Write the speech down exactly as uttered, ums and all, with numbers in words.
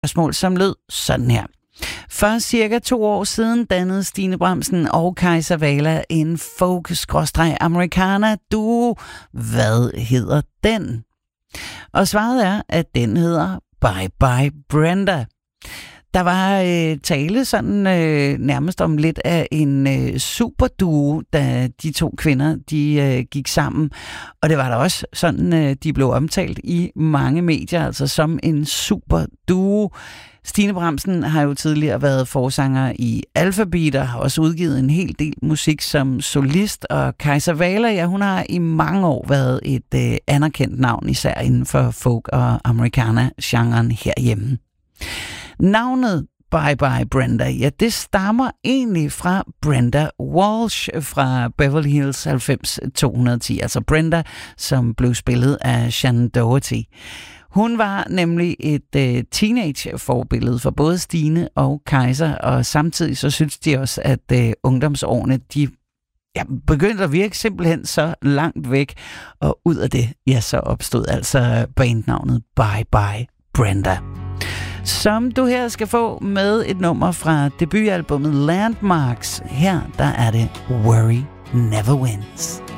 spørgsmål, som lød sådan her. For cirka to år siden dannede Stine Bramsen og Kajsa Wala en folk-americana-duo. Hvad hedder den? Og svaret er, at den hedder Bye Bye Brenda. Der var øh, tale sådan øh, nærmest om lidt af en øh, superduo, da de to kvinder de øh, gik sammen. Og det var der også sådan, øh, de blev omtalt i mange medier, altså som en superduo. Stine Bramsen har jo tidligere været forsanger i Alphabeat og har også udgivet en hel del musik som solist. Og Kajsa Wala, ja, hun har i mange år været et øh, anerkendt navn, især inden for folk- og americana-genren herhjemme. Navnet Bye Bye Brenda, ja, det stammer egentlig fra Brenda Walsh fra Beverly Hills halvfems to ti, altså Brenda, som blev spillet af Shannon Doherty. Hun var nemlig et øh, teenage-forbillede for både Stine og Kajsa, og samtidig så synes de også, at øh, ungdomsårene, de ja, begyndte at virke simpelthen så langt væk, og ud af det, ja, så opstod altså bandnavnet Bye Bye Brenda. Som du her skal få med et nummer fra debutalbummet Landmarks. Her der er det Worry Never Wins.